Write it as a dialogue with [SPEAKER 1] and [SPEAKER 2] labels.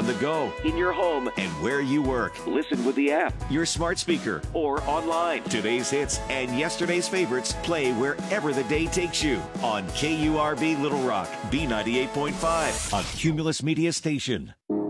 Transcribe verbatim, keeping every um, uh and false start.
[SPEAKER 1] on the go,
[SPEAKER 2] in your home,
[SPEAKER 1] and where you work.
[SPEAKER 2] Listen with the app,
[SPEAKER 1] your smart speaker,
[SPEAKER 2] or online.
[SPEAKER 1] Today's hits and yesterday's favorites play wherever the day takes you on K U R V Little Rock, B ninety-eight point five, a Cumulus Media station.